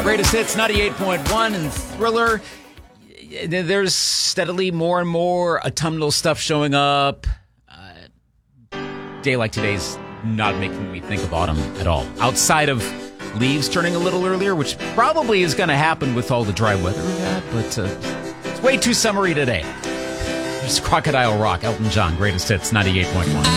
Greatest Hits 98.1 and Thriller. There's steadily more and more autumnal stuff showing up. Day like today's not making me think of autumn at all. Outside of leaves turning a little earlier, which probably is going to happen with all the dry weather we've had, but it's way too summery today. There's Crocodile Rock, Elton John, Greatest Hits 98.1.